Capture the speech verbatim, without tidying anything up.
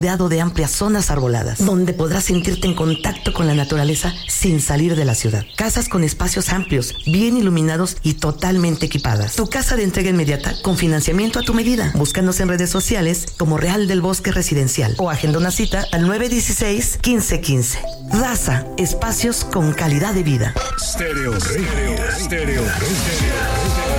rodeado de amplias zonas arboladas, donde podrás sentirte en contacto con la naturaleza sin salir de la ciudad. Casas con espacios amplios, bien iluminados y totalmente equipadas. Tu casa de entrega inmediata con financiamiento a tu medida. Búscanos en redes sociales como Real del Bosque Residencial o agenda una cita al nueve uno seis, quince quince. Raza, espacios con calidad de vida. Stereo Radio. Stereo Radio.